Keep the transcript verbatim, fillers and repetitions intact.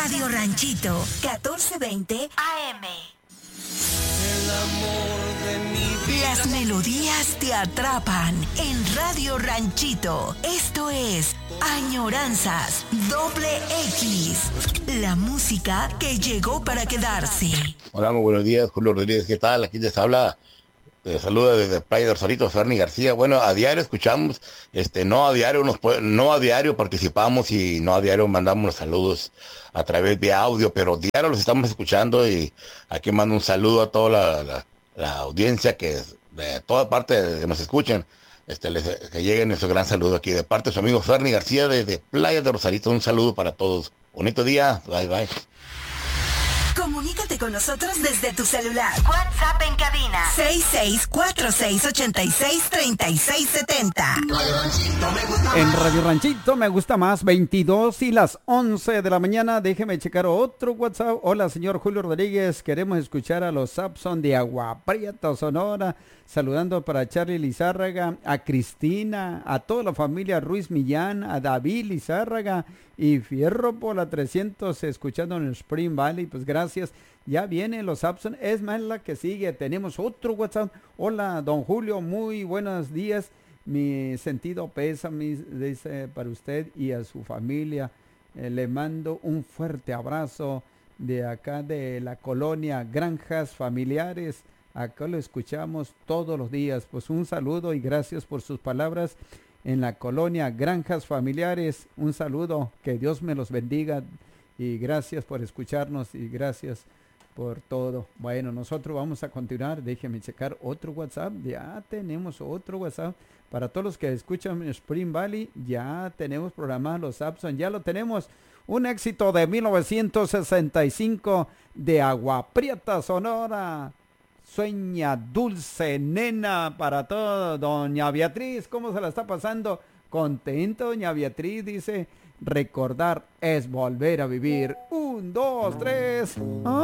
Radio Ranchito, catorce veinte A M. El amor de mi vida. Las melodías te atrapan en Radio Ranchito. Esto es Añoranzas Doble X. La música que llegó para quedarse. Hola, muy buenos días, Julio Rodríguez, ¿qué tal? Aquí les habla, te saluda desde Playa del Solito, Ferni García. Bueno, a diario escuchamos, este, no a diario nos no a diario participamos y no a diario mandamos los saludos a través de audio, pero diario los estamos escuchando y aquí mando un saludo a toda la, la, la audiencia que de toda parte que nos escuchen. Este, les, que llegue nuestro gran saludo aquí de parte de su amigo Ferni García desde Playa de Rosarito. Un saludo para todos. Bonito día. Bye, bye. Comunícate con nosotros desde tu celular. WhatsApp en cabina seis seis cuatro seis ocho seis tres seis siete cero. En Radio Ranchito me gusta más, veintidós y las once de la mañana. Déjeme checar otro WhatsApp. Hola, señor Julio Rodríguez. Queremos escuchar a los Sapson de Agua Prieta, Sonora. Saludando para Charlie Lizárraga, a Cristina, a toda la familia Ruiz Millán, a David Lizárraga y Fierro por la trescientos escuchando en Spring Valley. Pues gracias. Ya vienen los Sapson. Es más la que sigue. Tenemos otro WhatsApp. Hola, don Julio. Muy buenos días. Mi sentido pésame, dice, para usted y a su familia. Eh, le mando un fuerte abrazo de acá de la colonia Granjas Familiares. Acá lo escuchamos todos los días. Pues un saludo y gracias por sus palabras en la colonia Granjas Familiares. Un saludo, que Dios me los bendiga y gracias por escucharnos y gracias por todo. Bueno, nosotros vamos a continuar. Déjenme checar otro WhatsApp. Ya tenemos otro WhatsApp. Para todos los que escuchan Spring Valley, ya tenemos programados los Sapson. Ya lo tenemos. Un éxito de mil novecientos sesenta y cinco de Agua Prieta, Sonora. Sueña dulce nena para todo. Doña Beatriz, ¿cómo se la está pasando? Contento, doña Beatriz, dice, recordar es volver a vivir. Un, dos, tres.